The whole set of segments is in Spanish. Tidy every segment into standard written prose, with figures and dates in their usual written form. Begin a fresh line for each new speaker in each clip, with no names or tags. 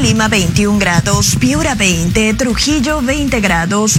Lima 21 grados, Piura 20, Trujillo 20 grados,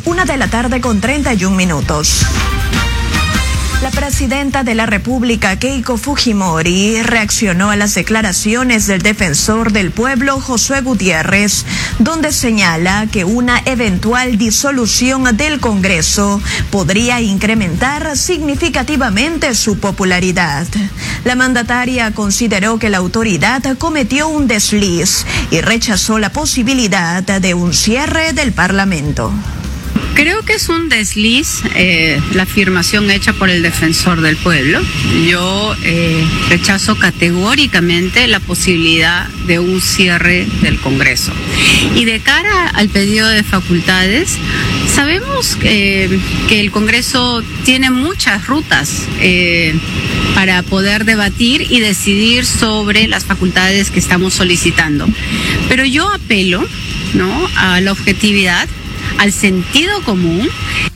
1:31 p.m. La presidenta de la República, Keiko Fujimori, reaccionó a las declaraciones del defensor del pueblo, Josué Gutiérrez, donde señala que una eventual disolución del Congreso podría incrementar significativamente su popularidad. La mandataria consideró que la autoridad cometió un desliz y rechazó la posibilidad de un cierre del Parlamento.
Creo que es un desliz la afirmación hecha por el defensor del pueblo. Yo rechazo categóricamente la posibilidad de un cierre del Congreso. Y de cara al pedido de facultades, sabemos que el Congreso tiene muchas rutas para poder debatir y decidir sobre las facultades que estamos solicitando. Pero yo apelo, ¿no?, a la objetividad, al sentido común.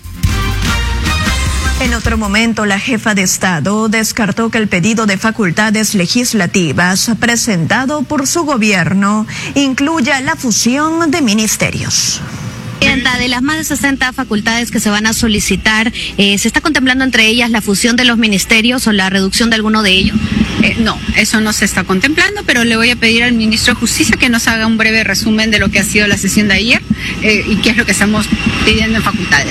En otro momento, la jefa de Estado descartó que el pedido de facultades legislativas presentado por su gobierno incluya la fusión de ministerios.
De las más de 60 facultades que se van a solicitar, ¿se está contemplando entre ellas la fusión de los ministerios o la reducción de alguno de ellos?
No, eso no se está contemplando, pero le voy a pedir al ministro de Justicia que nos haga un breve resumen de lo que ha sido la sesión de ayer y qué es lo que estamos pidiendo en facultades.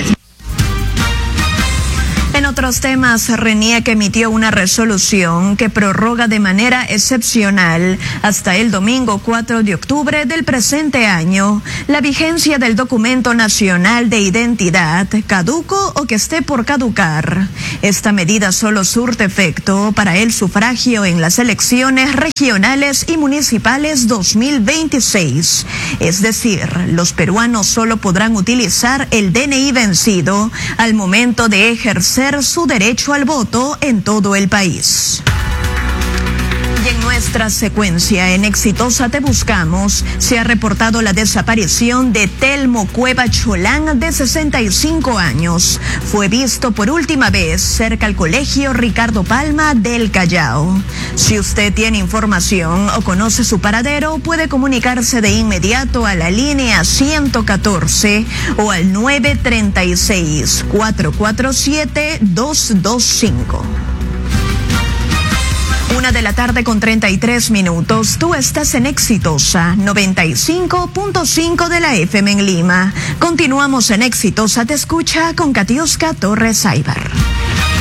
En otros temas, RENIEC emitió una resolución que prorroga de manera excepcional hasta el domingo 4 de octubre del presente año la vigencia del documento nacional de identidad caduco o que esté por caducar. Esta medida solo surte efecto para el sufragio en las elecciones regionales y municipales 2026. Es decir, los peruanos solo podrán utilizar el DNI vencido al momento de ejercer su derecho al voto en todo el país. Y en nuestra secuencia en Exitosa Te Buscamos, se ha reportado la desaparición de Telmo Cueva Cholán, de 65 años. Fue visto por última vez cerca al Colegio Ricardo Palma del Callao. Si usted tiene información o conoce su paradero, puede comunicarse de inmediato a la línea 114 o al 936-447-225. 1:33 p.m. Tú estás en Exitosa 95.5 de la FM en Lima. Continuamos en Exitosa Te Escucha con Katiuska Torres Aybar.